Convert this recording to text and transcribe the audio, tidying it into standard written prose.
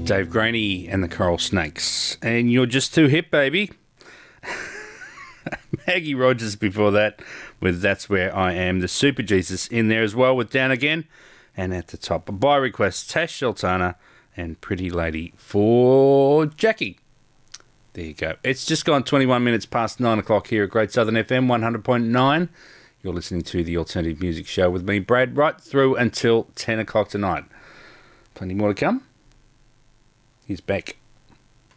Dave Graney and the Coral Snakes. And You're Just Too Hip, Baby. Maggie Rogers before that with That's Where I Am. The Super Jesus in there as well with Down Again. And at the top, by request, Tash Sultana and Pretty Lady for Jackie. There you go. It's just gone 21 minutes past 9 o'clock here at Great Southern FM 100.9. You're listening to the Alternative Music Show with me, Brad, right through until 10 o'clock tonight. Plenty more to come. He's back.